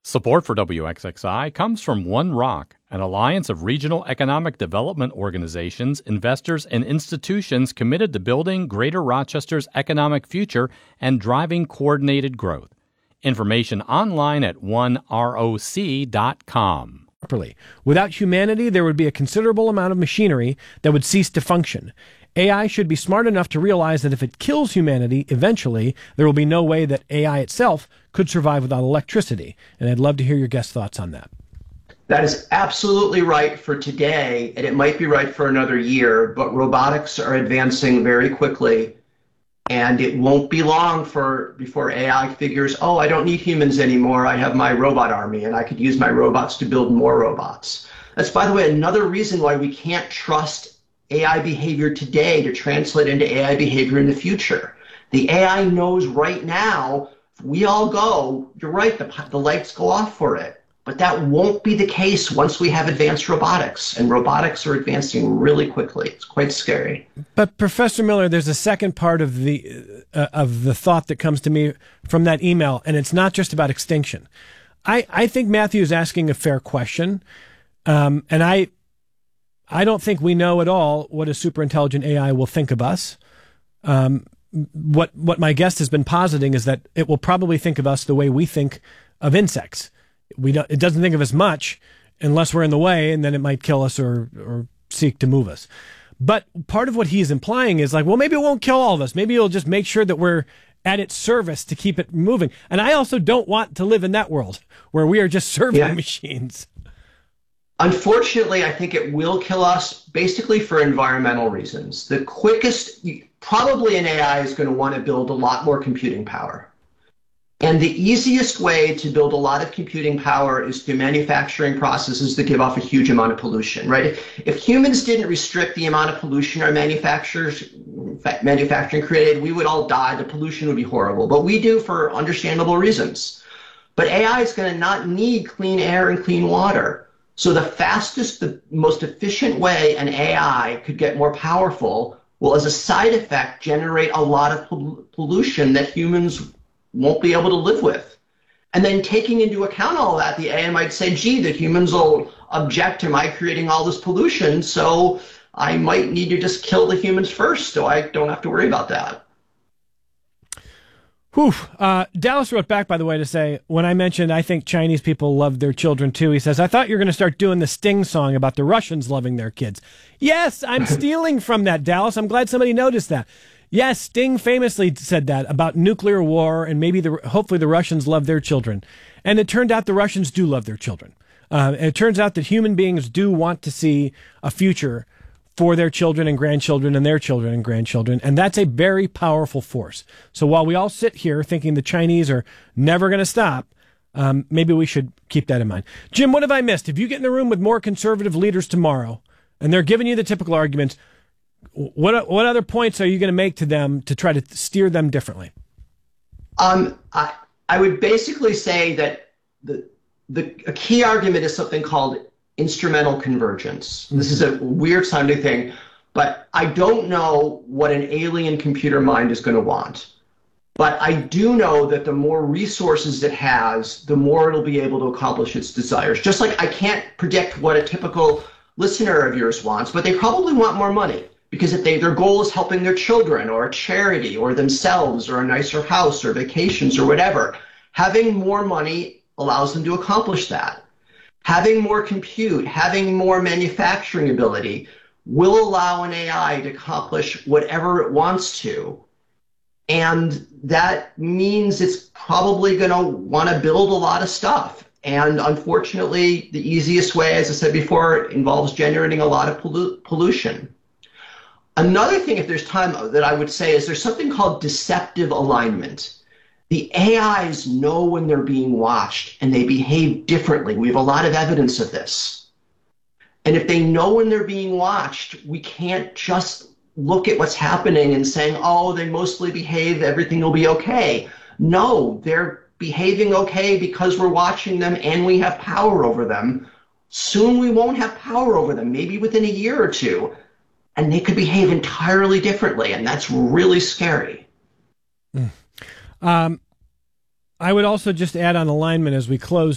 Support for WXXI comes from One Rock, an alliance of regional economic development organizations, investors, and institutions committed to building Greater Rochester's economic future and driving coordinated growth. Information online at oneroc.com. Without humanity, there would be a considerable amount of machinery that would cease to function. AI should be smart enough to realize that if it kills humanity, eventually, there will be no way that AI itself could survive without electricity. And I'd love to hear your guest thoughts on that. That is absolutely right for today, and it might be right for another year, but robotics are advancing very quickly, and it won't be long before AI figures, oh, I don't need humans anymore. I have my robot army, and I could use my robots to build more robots. That's, by the way, another reason why we can't trust AI behavior today to translate into AI behavior in the future. The AI knows right now, if we all go, you're right, the lights go off for it. But that won't be the case once we have advanced robotics, and robotics are advancing really quickly. It's quite scary. But Professor Miller, there's a second part of the thought that comes to me from that email, and it's not just about extinction. I think Matthew is asking a fair question, and I don't think we know at all what a superintelligent AI will think of us. What my guest has been positing is that it will probably think of us the way we think of insects. It doesn't think of us much unless we're in the way, and then it might kill us or seek to move us. But part of what he's implying is like, well, maybe it won't kill all of us. Maybe it'll just make sure that we're at its service to keep it moving. And I also don't want to live in that world where we are just serving machines. Unfortunately, I think it will kill us basically for environmental reasons. The quickest, probably an AI is going to want to build a lot more computing power. And the easiest way to build a lot of computing power is through manufacturing processes that give off a huge amount of pollution, right? If humans didn't restrict the amount of pollution our manufacturing created, we would all die. The pollution would be horrible. But we do for understandable reasons. But AI is going to not need clean air and clean water. So the fastest, the most efficient way an AI could get more powerful will, as a side effect, generate a lot of pollution that humans won't be able to live with. And then taking into account all that, the AI might say, gee, the humans will object to my creating all this pollution, so I might need to just kill the humans first so I don't have to worry about that. Whew. Dallas wrote back, by the way, to say, when I mentioned I think Chinese people love their children too, he says, I thought you were going to start doing the Sting song about the Russians loving their kids. Yes, I'm stealing from that, Dallas. I'm glad somebody noticed that. Yes, Sting famously said that about nuclear war, and maybe hopefully the Russians love their children. And it turned out the Russians do love their children. It turns out that human beings do want to see a future for their children and grandchildren and their children and grandchildren, and that's a very powerful force. So while we all sit here thinking the Chinese are never going to stop, maybe we should keep that in mind. Jim, what have I missed? If you get in the room with more conservative leaders tomorrow, and they're giving you the typical arguments, what other points are you going to make to them to try to steer them differently? I would basically say that a key argument is something called instrumental convergence. This is a weird sounding thing, but I don't know what an alien computer mind is going to want. But I do know that the more resources it has, the more it'll be able to accomplish its desires. Just like I can't predict what a typical listener of yours wants, but they probably want more money because if their goal is helping their children or a charity or themselves or a nicer house or vacations or whatever, having more money allows them to accomplish that. Having more compute, having more manufacturing ability will allow an AI to accomplish whatever it wants to. And that means it's probably going to want to build a lot of stuff. And unfortunately, the easiest way, as I said before, involves generating a lot of pollution. Another thing, if there's time, that I would say is there's something called deceptive alignment. The AIs know when they're being watched and they behave differently. We have a lot of evidence of this. And if they know when they're being watched, we can't just look at what's happening and saying, oh, they mostly behave, everything will be okay. No, they're behaving okay because we're watching them and we have power over them. Soon we won't have power over them, maybe within a year or two, and they could behave entirely differently, and that's really scary. I would also just add on alignment as we close